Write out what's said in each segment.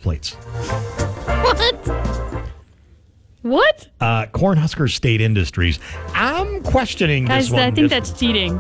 plates. What? Cornhusker State Industries. I'm questioning Guys, this one. I think that's cheating.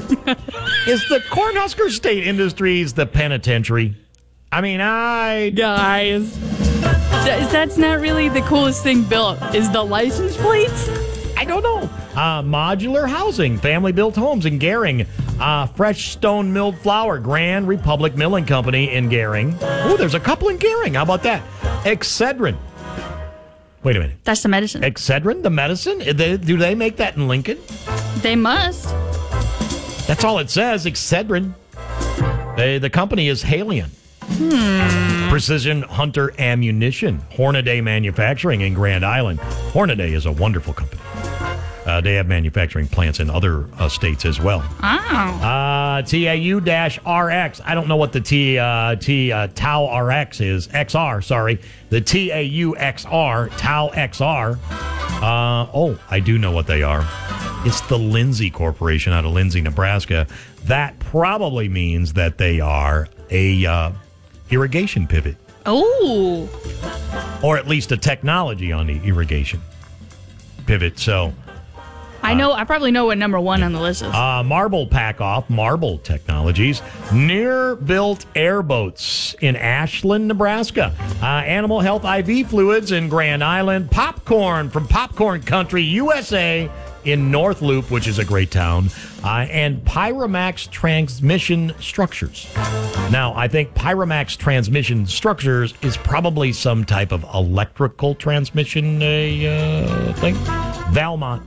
Is the Cornhusker State Industries the penitentiary? I mean, Guys, that's not really the coolest thing built. Is the license plates? I don't know. Modular housing, family-built homes in Gering. Fresh stone milled flour, Grand Republic Milling Company in Gering. Oh, there's a couple in Gering. How about that? Excedrin. Wait a minute. That's the medicine. Excedrin, the medicine? Do they make that in Lincoln? They must. That's all it says, Excedrin. The company is Halion. Precision Hunter Ammunition, Hornaday Manufacturing in Grand Island. Hornaday is a wonderful company. They have manufacturing plants in other states as well. Oh. TAU-RX. I don't know what the Tau RX is. XR, sorry. The TAU-XR, Tau XR. I do know what they are. It's the Lindsay Corporation out of Lindsay, Nebraska. That probably means that they are a irrigation pivot. Oh. Or at least a technology on the irrigation pivot. So I probably know what number one on the list is. Marble Pack-Off, Marble Technologies, near-built airboats in Ashland, Nebraska. Animal Health IV Fluids in Grand Island. Popcorn from Popcorn Country, USA in North Loop, which is a great town. And Pyramax Transmission Structures. Now, I think Pyramax Transmission Structures is probably some type of electrical transmission thing. Valmont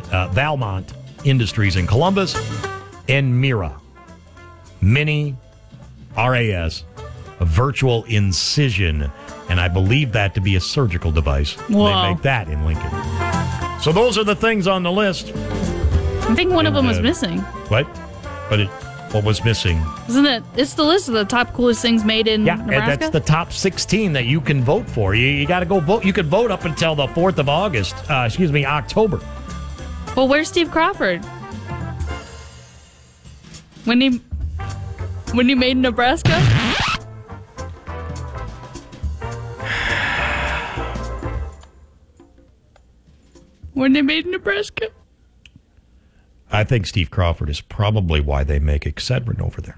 Industries in Columbus, and Mira, Mini RAS, a virtual incision, and I believe that to be a surgical device. Whoa. They make that in Lincoln. So those are the things on the list. I think one of them was missing. What? What was missing? Isn't it? It's the list of the top coolest things made in Nebraska? Yeah, that's the top 16 that you can vote for. You got to go vote. You could vote up until the 4th of October. Well, where's Steve Crawford? When he made Nebraska? When they made Nebraska? I think Steve Crawford is probably why they make Excedrin over there.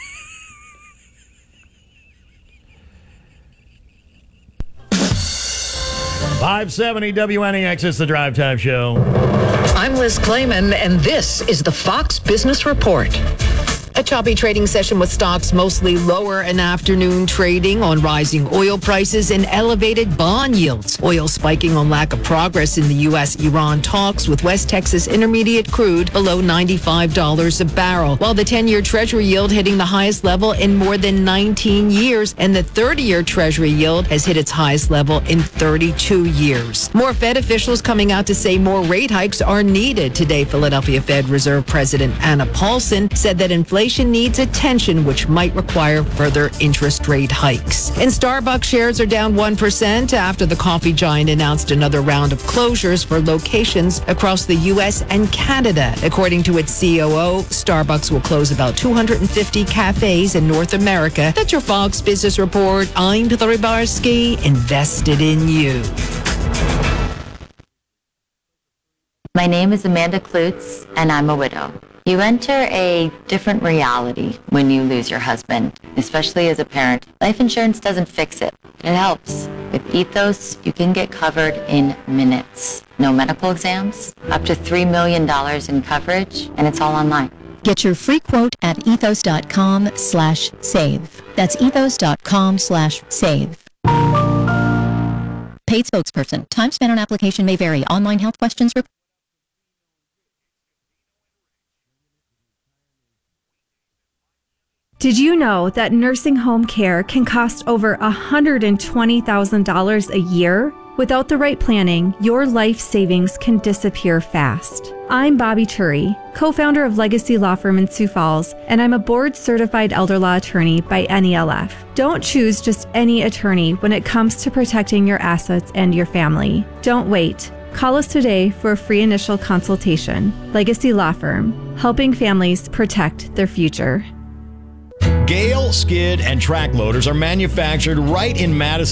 .570 WNEX is the Drive Time Show. I'm Liz Clayman, and this is the Fox Business Report. A choppy trading session with stocks mostly lower in afternoon trading on rising oil prices and elevated bond yields. Oil spiking on lack of progress in the U.S.-Iran talks, with West Texas Intermediate crude below $95 a barrel, while the 10-year Treasury yield hitting the highest level in more than 19 years, and the 30-year Treasury yield has hit its highest level in 32 years. More Fed officials coming out to say more rate hikes are needed. Today, Philadelphia Fed Reserve President Anna Paulson said that inflation needs attention, which might require further interest rate hikes. And Starbucks shares are down 1% after the coffee giant announced another round of closures for locations across the U.S. and Canada. According to its COO, Starbucks will close about 250 cafes in North America. That's your Fox Business Report. I'm Hillary Barsky, invested in you. My name is Amanda Klutz, and I'm a widow. You enter a different reality when you lose your husband, especially as a parent. Life insurance doesn't fix it. It helps. With Ethos, you can get covered in minutes. No medical exams, up to $3 million in coverage, and it's all online. Get your free quote at ethos.com/save. That's ethos.com/save. Paid spokesperson. Time spent on application may vary. Online health questions required. Did you know that nursing home care can cost over $120,000 a year? Without the right planning, your life savings can disappear fast. I'm Bobby Turi, co-founder of Legacy Law Firm in Sioux Falls, and I'm a board-certified elder law attorney by NELF. Don't choose just any attorney when it comes to protecting your assets and your family. Don't wait. Call us today for a free initial consultation. Legacy Law Firm, helping families protect their future. Gale skid and track loaders are manufactured right in Madison.